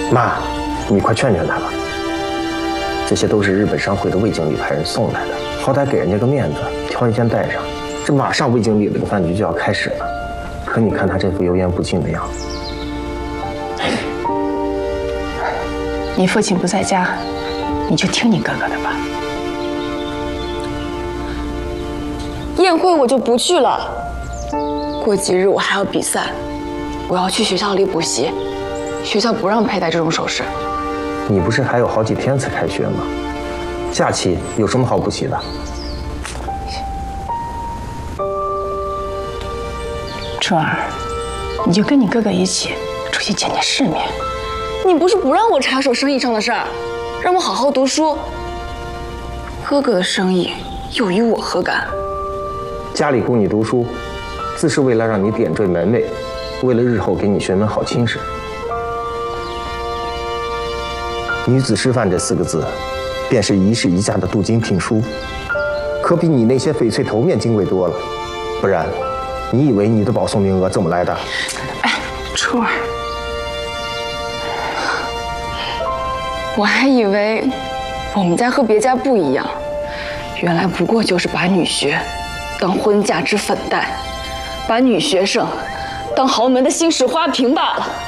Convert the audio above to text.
妈，你快劝劝他吧。这些都是日本商会的魏经理派人送来的，好歹给人家个面子，挑一件带上。这马上魏经理这个饭局就要开始了，可你看他这副油盐不进的样子。 你父亲不在家，你就听你哥哥的吧。 宴会我就不去了，过几日我还要比赛，我要去学校里补习，学校不让佩戴这种首饰。 你不是还有好几天才开学吗？假期有什么好补习的？ 初儿，你就跟你哥哥一起出去见见世面。 你不是不让我插手生意上的事儿，让我好好读书。哥哥的生意又与我何干？ 家里供你读书，自是为了让你点缀门楣，为了日后给你学门好亲事。女子师范这4个字，便是一世一家的镀金聘书，可比你那些翡翠头面金贵多了。不然，你以为你的保送名额怎么来的？ 哎，初儿， 我还以为我们家和别家不一样，原来不过就是把女学当婚嫁之粉黛，把女学生当豪门的新式花瓶罢了。